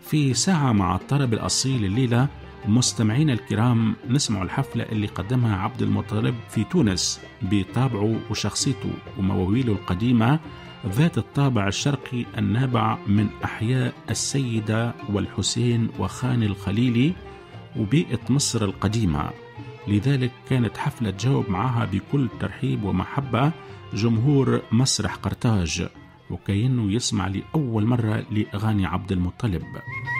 في ساعة مع الطرب الأصيل الليلة مستمعين الكرام نسمع الحفلة اللي قدمها عبد المطلب في تونس بطابعه وشخصيته ومواويله القديمة ذات الطابع الشرقي النابع من أحياء السيدة والحسين وخان الخليلي وبيئة مصر القديمة. لذلك كانت حفلة تجاوب معها بكل ترحيب ومحبة جمهور مسرح قرطاج وكأنه يسمع لأول مرة لأغاني عبد المطلب.